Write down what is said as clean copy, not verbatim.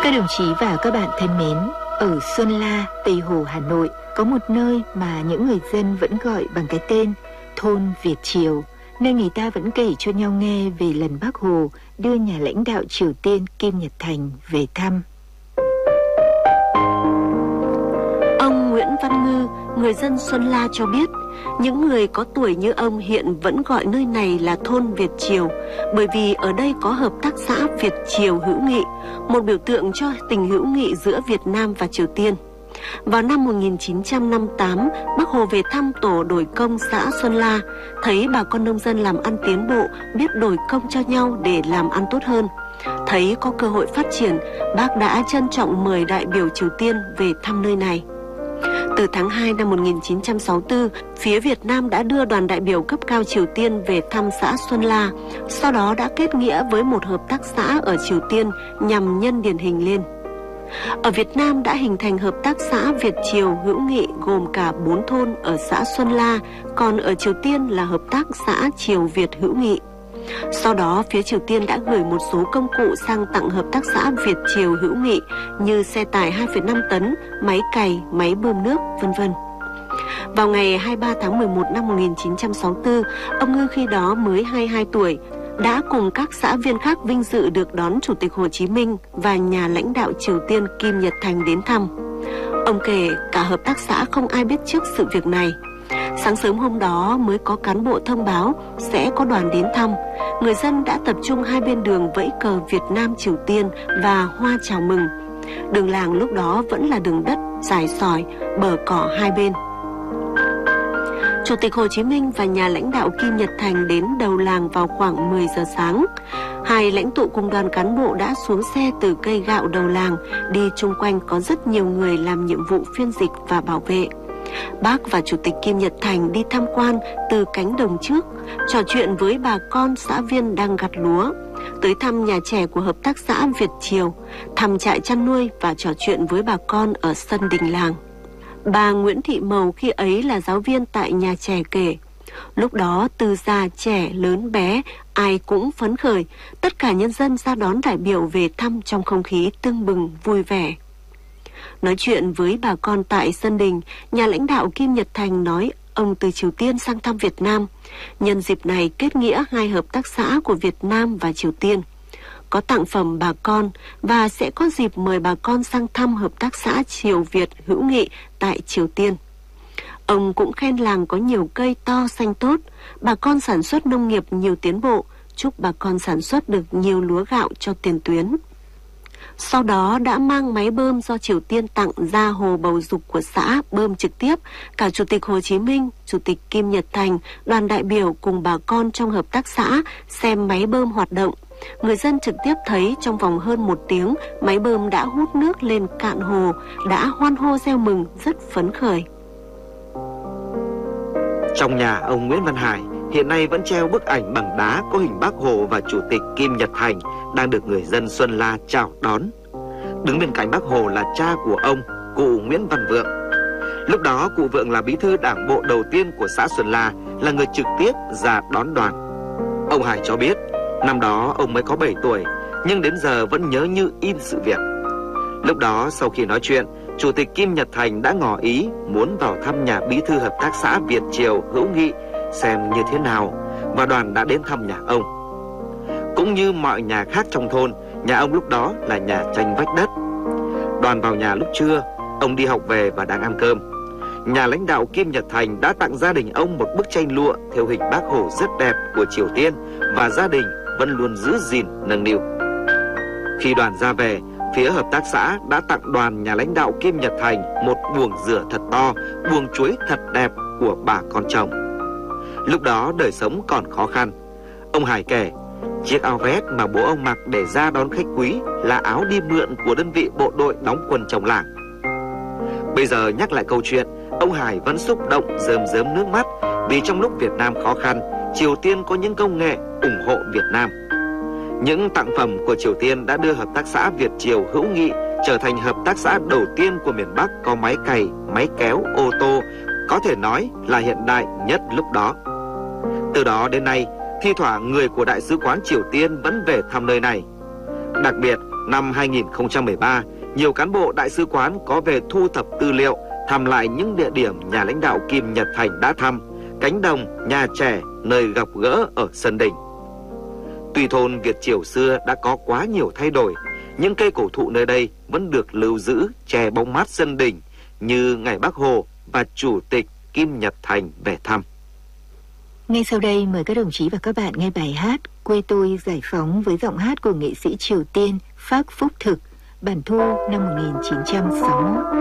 Các đồng chí và các bạn thân mến, ở Xuân La, Tây Hồ, Hà Nội có một nơi mà những người dân vẫn gọi bằng cái tên thôn Việt Triều, nơi người ta vẫn kể cho nhau nghe về lần Bác Hồ đưa nhà lãnh đạo Triều Tiên Kim Nhật Thành về thăm. Ông Nguyễn Văn Ngư, người dân Xuân La cho biết, những người có tuổi như ông hiện vẫn gọi nơi này là thôn Việt Triều, bởi vì ở đây có hợp tác xã Việt Triều hữu nghị, một biểu tượng cho tình hữu nghị giữa Việt Nam và Triều Tiên. Vào năm 1958, Bác Hồ về thăm tổ đổi công xã Xuân La, thấy bà con nông dân làm ăn tiến bộ, biết đổi công cho nhau để làm ăn tốt hơn. Thấy có cơ hội phát triển, Bác đã trân trọng mời đại biểu Triều Tiên về thăm nơi này. Từ tháng 2 năm 1964, phía Việt Nam đã đưa đoàn đại biểu cấp cao Triều Tiên về thăm xã Xuân La, sau đó đã kết nghĩa với một hợp tác xã ở Triều Tiên nhằm nhân điển hình lên. Ở Việt Nam đã hình thành hợp tác xã Việt Triều hữu nghị gồm cả 4 thôn ở xã Xuân La, còn ở Triều Tiên là hợp tác xã Triều Việt hữu nghị. Sau đó, phía Triều Tiên đã gửi một số công cụ sang tặng hợp tác xã Việt Triều hữu nghị như xe tải 2,5 tấn, máy cày, máy bơm nước, v.v. Vào ngày 23 tháng 11 năm 1964, ông Ngư khi đó mới 22 tuổi, đã cùng các xã viên khác vinh dự được đón Chủ tịch Hồ Chí Minh và nhà lãnh đạo Triều Tiên Kim Nhật Thành đến thăm. Ông kể cả hợp tác xã không ai biết trước sự việc này. Sáng sớm hôm đó mới có cán bộ thông báo sẽ có đoàn đến thăm. Người dân đã tập trung hai bên đường vẫy cờ Việt Nam Triều Tiên và hoa chào mừng. Đường làng lúc đó vẫn là đường đất dài sỏi, bờ cỏ hai bên. Chủ tịch Hồ Chí Minh và nhà lãnh đạo Kim Nhật Thành đến đầu làng vào khoảng 10 giờ sáng. Hai lãnh tụ cùng đoàn cán bộ đã xuống xe từ cây gạo đầu làng, đi chung quanh có rất nhiều người làm nhiệm vụ phiên dịch và bảo vệ. Bác và Chủ tịch Kim Nhật Thành đi tham quan từ cánh đồng trước, trò chuyện với bà con xã viên đang gặt lúa, tới thăm nhà trẻ của hợp tác xã Việt Triều, thăm trại chăn nuôi và trò chuyện với bà con ở sân đình làng. Bà Nguyễn Thị Mầu khi ấy là giáo viên tại nhà trẻ kể, lúc đó từ già trẻ lớn bé ai cũng phấn khởi, tất cả nhân dân ra đón đại biểu về thăm trong không khí tưng bừng vui vẻ. Nói chuyện với bà con tại sân đình, nhà lãnh đạo Kim Nhật Thành nói ông từ Triều Tiên sang thăm Việt Nam. Nhân dịp này kết nghĩa hai hợp tác xã của Việt Nam và Triều Tiên. Có tặng phẩm bà con và sẽ có dịp mời bà con sang thăm hợp tác xã Triều Việt hữu nghị tại Triều Tiên. Ông cũng khen làng có nhiều cây to xanh tốt, bà con sản xuất nông nghiệp nhiều tiến bộ, chúc bà con sản xuất được nhiều lúa gạo cho tiền tuyến. Sau đó đã mang máy bơm do Triều Tiên tặng ra hồ Bầu Dục của xã bơm trực tiếp. Cả Chủ tịch Hồ Chí Minh, Chủ tịch Kim Nhật Thành, đoàn đại biểu cùng bà con trong hợp tác xã xem máy bơm hoạt động. Người dân trực tiếp thấy trong vòng hơn 1 tiếng, máy bơm đã hút nước lên cạn hồ, đã hoan hô reo mừng, rất phấn khởi. Trong nhà ông Nguyễn Văn Hải, hiện nay vẫn treo bức ảnh bằng đá có hình Bác Hồ và Chủ tịch Kim Nhật Thành đang được người dân Xuân La chào đón. Đứng bên cạnh Bác Hồ là cha của ông, cụ Nguyễn Văn Vượng. Lúc đó cụ Vượng là bí thư đảng bộ đầu tiên của xã Xuân La, là người trực tiếp ra đón đoàn. Ông Hải cho biết, năm đó ông mới có 7 tuổi, nhưng đến giờ vẫn nhớ như in sự việc. Lúc đó sau khi nói chuyện, Chủ tịch Kim Nhật Thành đã ngỏ ý muốn vào thăm nhà bí thư hợp tác xã Việt Triều hữu nghị xem như thế nào, và đoàn đã đến thăm nhà ông. Cũng như mọi nhà khác trong thôn, nhà ông lúc đó là nhà tranh vách đất. Đoàn vào nhà lúc trưa, ông đi học về và đang ăn cơm. Nhà lãnh đạo Kim Nhật Thành đã tặng gia đình ông một bức tranh lụa theo hình Bác Hồ rất đẹp của Triều Tiên, và gia đình vẫn luôn giữ gìn nâng niu. Khi đoàn ra về, phía hợp tác xã đã tặng đoàn nhà lãnh đạo Kim Nhật Thành một buồng rửa thật to, buồng chuối thật đẹp của bà con chồng. Lúc đó đời sống còn khó khăn. Ông Hải kể, chiếc áo vest mà bố ông mặc để ra đón khách quý là áo đi mượn của đơn vị bộ đội đóng quân trong làng. Bây giờ nhắc lại câu chuyện, ông Hải vẫn xúc động rơm rớm nước mắt, vì trong lúc Việt Nam khó khăn, Triều Tiên có những công nghệ ủng hộ Việt Nam. Những tặng phẩm của Triều Tiên đã đưa hợp tác xã Việt Triều hữu nghị trở thành hợp tác xã đầu tiên của miền Bắc có máy cày, máy kéo, ô tô, có thể nói là hiện đại nhất lúc đó. Từ đó đến nay, thi thoảng người của Đại sứ quán Triều Tiên vẫn về thăm nơi này. Đặc biệt, năm 2013, nhiều cán bộ đại sứ quán có về thu thập tư liệu, thăm lại những địa điểm nhà lãnh đạo Kim Nhật Thành đã thăm, cánh đồng, nhà trẻ, nơi gặp gỡ ở sân đình. Tuy thôn Việt Triều xưa đã có quá nhiều thay đổi, nhưng cây cổ thụ nơi đây vẫn được lưu giữ che bóng mát sân đình như ngày Bác Hồ và Chủ tịch Kim Nhật Thành về thăm. Ngay sau đây mời các đồng chí và các bạn nghe bài hát Quê tôi giải phóng với giọng hát của nghệ sĩ Triều Tiên Phác Phúc Thực, bản thu năm 1961.